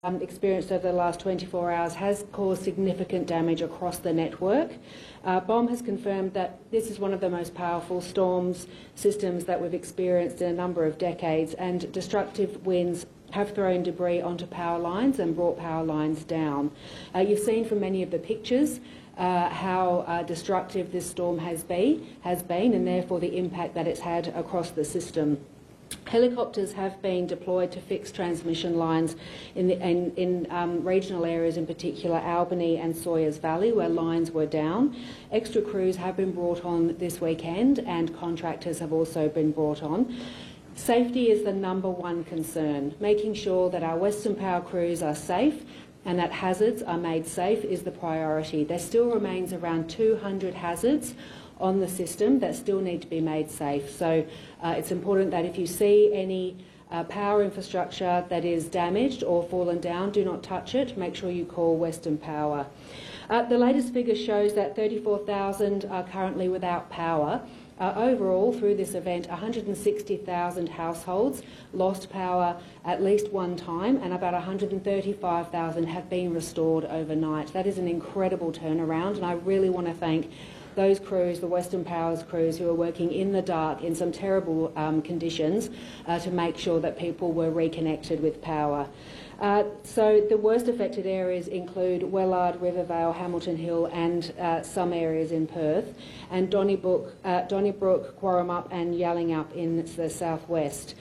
experienced over the last 24 hours has caused significant damage across the network. BOM has confirmed that this is one of the most powerful storms systems that we've experienced in a number of decades, and destructive winds have thrown debris onto power lines and brought power lines down. You've seen from many of the pictures how destructive this storm has been, and therefore the impact that it's had across the system. Helicopters have been deployed to fix transmission lines in regional areas, in particular Albany and Sawyers Valley, where lines were down. Extra crews have been brought on this weekend, and contractors have also been brought on. Safety is the number one concern. Making sure that our Western Power crews are safe and that hazards are made safe is the priority. There still remains around 200 hazards on the system that still need to be made safe. So it's important that if you see any power infrastructure that is damaged or fallen down, do not touch it. Make sure you call Western Power. The latest figure shows that 34,000 are currently without power. Overall, through this event, 160,000 households lost power at least one time, and about 135,000 have been restored overnight. That is an incredible turnaround, and I really want to thank those crews, the Western Power's crews, who are working in the dark in some terrible conditions to make sure that people were reconnected with power. So the worst affected areas include Wellard, Rivervale, Hamilton Hill and some areas in Perth, and Donnybrook, Quarramup and Yallingup in the southwest.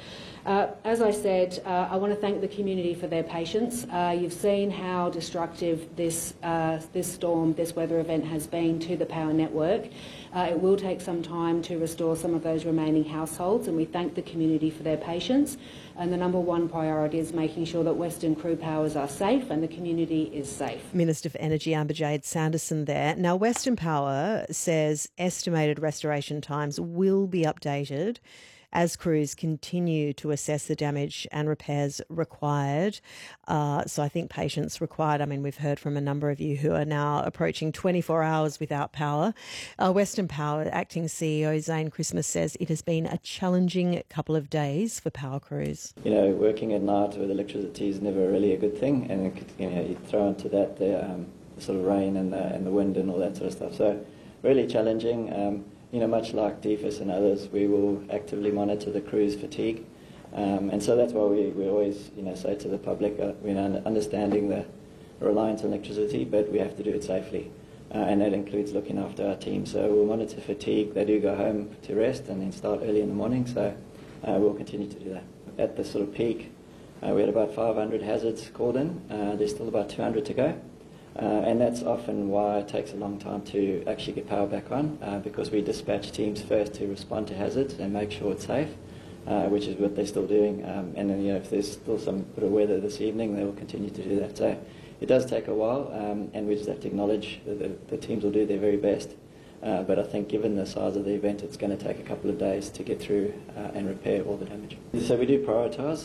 As I said, I want to thank the community for their patience. You've seen how destructive this storm, this weather event has been to the power network. It will take some time to restore some of those remaining households, and we thank the community for their patience. And the number one priority is making sure that Western crew powers are safe and the community is safe. Minister for Energy Amber-Jade Sanderson there. Now, Western Power says estimated restoration times will be updated as crews continue to assess the damage and repairs required. So I think patience required. I mean, we've heard from a number of you who are now approaching 24 hours without power. Western Power Acting CEO Zane Christmas says it has been a challenging couple of days for power crews. You know, working at night with electricity is never really a good thing, and you throw into that the sort of rain and the wind and all that sort of stuff. So really challenging. Much like DFIS and others, we will actively monitor the crew's fatigue. And so that's why we always, say to the public, understanding the reliance on electricity, but we have to do it safely. And that includes looking after our team. So we'll monitor fatigue. They do go home to rest and then start early in the morning. So we'll continue to do that. At the sort of peak, we had about 500 hazards called in. There's still about 200 to go. And that's often why it takes a long time to actually get power back on, because we dispatch teams first to respond to hazards and make sure it's safe, which is what they're still doing. And then, if there's still some bit of weather this evening, they will continue to do that. So it does take a while, and we just have to acknowledge that the teams will do their very best. But I think given the size of the event, it's going to take a couple of days to get through and repair all the damage. So we do prioritise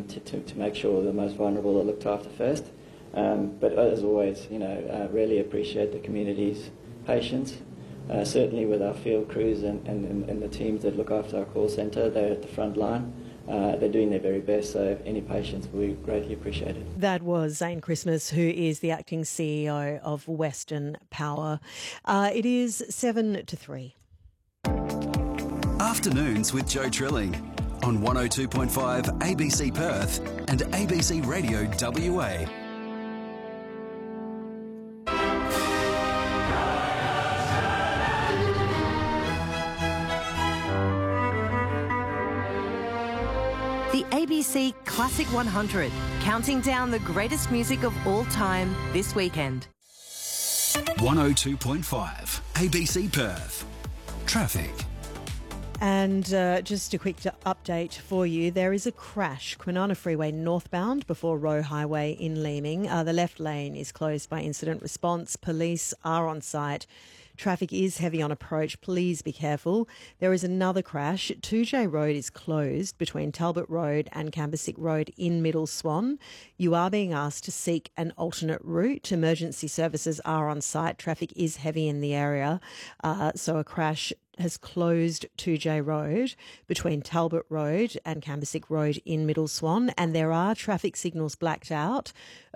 to make sure the most vulnerable are looked after first. But as always, really appreciate the community's patience. Certainly with our field crews and the teams that look after our call centre, they're at the front line. They're doing their very best, so any patience will be greatly appreciated. That was Zane Christmas, who is the acting CEO of Western Power. It is 7 to 3. Afternoons with Joe Trilling on 102.5 ABC Perth and ABC Radio WA. The ABC Classic 100, counting down the greatest music of all time this weekend. 102.5 ABC Perth. Traffic. And just a quick update for you. There is a crash, Kwinana Freeway northbound before Roe Highway in Leeming. The left lane is closed by incident response. Police are on site Traffic is heavy on approach. Please be careful. There is another crash. 2J Road is closed between Talbot Road and Cambersick Road in Middle Swan. You are being asked to seek an alternate route. Emergency services are on site. Traffic is heavy in the area. So a crash has closed 2J Road between Talbot Road and Cambersick Road in Middle Swan, and there are traffic signals blacked out